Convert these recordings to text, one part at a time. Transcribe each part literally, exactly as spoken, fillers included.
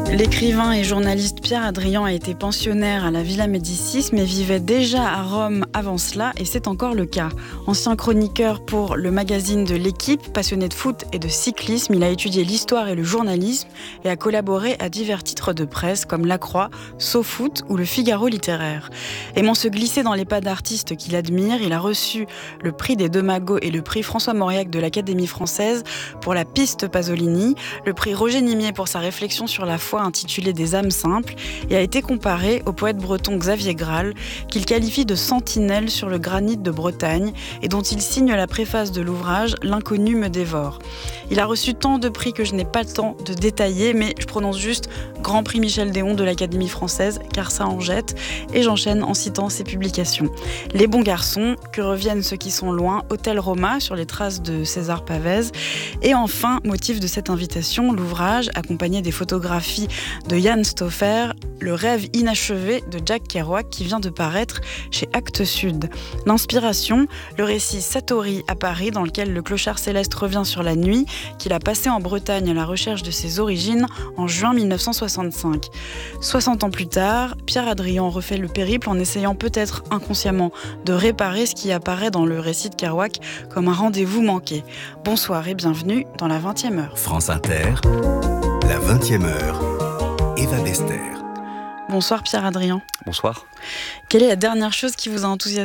L'écrivain et journaliste Pierre Hadrian a été pensionnaire à la Villa Médicis, mais vivait déjà à Rome avant cela, et c'est encore le cas. Ancien chroniqueur pour le magazine de l'Équipe, passionné de foot et de cyclisme, il a étudié l'histoire et le journalisme et a collaboré à divers titres de presse comme La Croix, SoFoot ou Le Figaro littéraire. Aimant se glisser dans les pas d'artistes qu'il admire, il a reçu le prix des Deux Magots et le prix François Mauriac de l'Académie française pour La Piste Pasolini, le prix Roger Nimier pour sa réflexion sur la foi intitulé Des âmes simples, et a été comparé au poète breton Xavier Graal, qu'il qualifie de sentinelle sur le granit de Bretagne et dont il signe la préface de l'ouvrage L'inconnu me dévore. Il a reçu tant de prix que je n'ai pas le temps de détailler, mais je prononce juste Grand Prix Michel Déon de l'Académie française, car ça en jette, et j'enchaîne en citant ses publications. Les bons garçons, Que reviennent ceux qui sont loin, Hôtel Roma sur les traces de César Pavese, et enfin, motif de cette invitation, l'ouvrage, accompagné des photographies de Yann Stauffer, Le rêve inachevé de Jack Kerouac, qui vient de paraître chez Actes Sud. L'inspiration, le récit Satori à Paris, dans lequel le clochard céleste revient sur la nuit qu'il a passée en Bretagne à la recherche de ses origines en juin mille neuf cent soixante-cinq. soixante ans plus tard, Pierre Hadrian refait le périple en essayant peut-être inconsciemment de réparer ce qui apparaît dans le récit de Kerouac comme un rendez-vous manqué. Bonsoir et bienvenue dans la vingtième heure. France Inter, la vingtième heure, Eva Bester. Bonsoir Pierre Hadrian. Bonsoir. Quelle est la dernière chose qui vous a enthousiasmé ?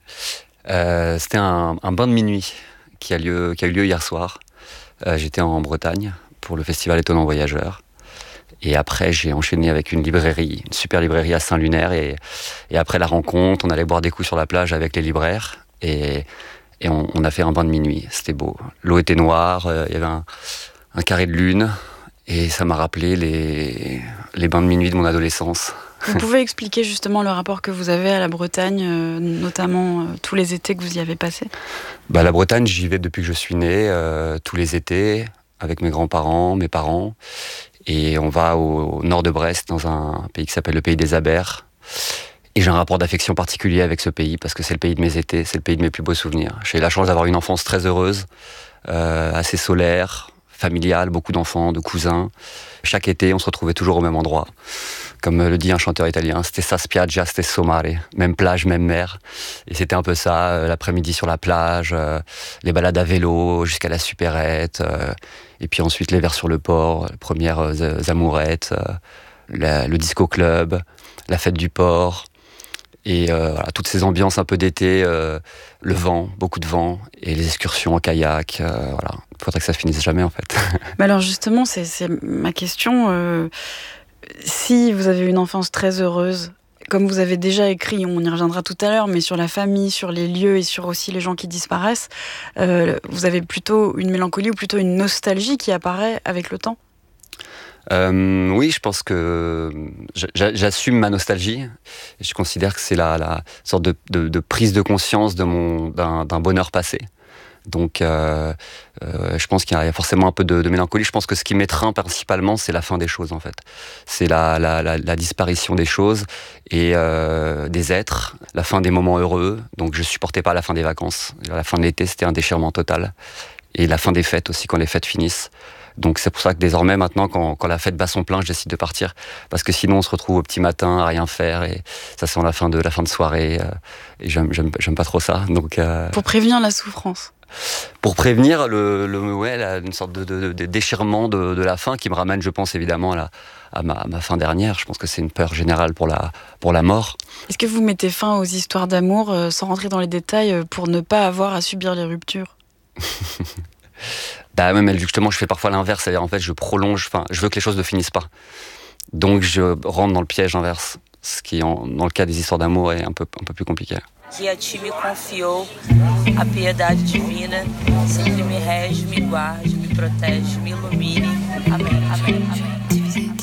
euh, C'était un, un bain de minuit qui a, lieu, qui a eu lieu hier soir. Euh, j'étais en Bretagne pour le festival Étonnant Voyageur. Et après, j'ai enchaîné avec une librairie, une super librairie à Saint-Lunaire. Et, et après la rencontre, on allait boire des coups sur la plage avec les libraires. Et, et on, on a fait un bain de minuit. C'était beau. L'eau était noire, euh, il y avait un, un carré de lune. Et ça m'a rappelé les, les bains de minuit de mon adolescence. Vous pouvez expliquer justement le rapport que vous avez à la Bretagne, euh, notamment euh, tous les étés que vous y avez passés ? Bah, la Bretagne, j'y vais depuis que je suis né, euh, tous les étés, avec mes grands-parents, mes parents. Et on va au, au nord de Brest, dans un pays qui s'appelle le pays des Abers. Et j'ai un rapport d'affection particulier avec ce pays, parce que c'est le pays de mes étés, c'est le pays de mes plus beaux souvenirs. J'ai eu la chance d'avoir une enfance très heureuse, euh, assez solaire, familiale, beaucoup d'enfants, de cousins. Chaque été, on se retrouvait toujours au même endroit. Comme le dit un chanteur italien, stessa spiaggia, stesso mare. Même plage, même mer. Et c'était un peu ça, euh, l'après-midi sur la plage, euh, les balades à vélo jusqu'à la supérette, euh, et puis ensuite les verres sur le port, les premières euh, amourettes, euh, la, le disco club, la fête du port. Et euh, voilà, toutes ces ambiances un peu d'été, euh, le vent, beaucoup de vent, et les excursions en kayak, euh, voilà. Il faudrait que ça finisse jamais en fait. Mais alors justement, c'est, c'est ma question. Euh, si vous avez une enfance très heureuse, comme vous avez déjà écrit, on y reviendra tout à l'heure, mais sur la famille, sur les lieux et sur aussi les gens qui disparaissent, euh, vous avez plutôt une mélancolie ou plutôt une nostalgie qui apparaît avec le temps ? Euh, oui, je pense que j'assume ma nostalgie. Je considère que c'est la, la sorte de, de, de prise de conscience de mon, d'un, d'un bonheur passé. Donc, euh, euh, je pense qu'il y a forcément un peu de, de mélancolie. Je pense que ce qui m'étreint principalement, c'est la fin des choses, en fait. C'est la, la, la, la disparition des choses et euh, des êtres, la fin des moments heureux. Donc, je supportais pas la fin des vacances. La fin de l'été, c'était un déchirement total. Et la fin des fêtes aussi, quand les fêtes finissent. Donc c'est pour ça que désormais, maintenant, quand, quand la fête bat son plein, je décide de partir. Parce que sinon, on se retrouve au petit matin à rien faire. Et ça sent la fin de, la fin de soirée. Euh, et j'aime, j'aime, j'aime pas trop ça. Donc, euh, pour prévenir la souffrance. Pour prévenir le, le, ouais, la, une sorte de, de, de déchirement de, de la fin qui me ramène, je pense, évidemment, à, la, à, ma, à ma fin dernière. Je pense que c'est une peur générale pour la, pour la mort. Est-ce que vous mettez fin aux histoires d'amour, euh, sans rentrer dans les détails, euh, pour ne pas avoir à subir les ruptures ? Bah même justement, je fais parfois l'inverse, c'est-à-dire en fait je prolonge, enfin je veux que les choses ne finissent pas. Donc je rentre dans le piège inverse, ce qui en, dans le cas des histoires d'amour est un peu, un peu plus compliqué. Que a ti me confiou, a piedade divina, sempre me rege, me guarde, me protege, me ilumine. Amém, amém, amém.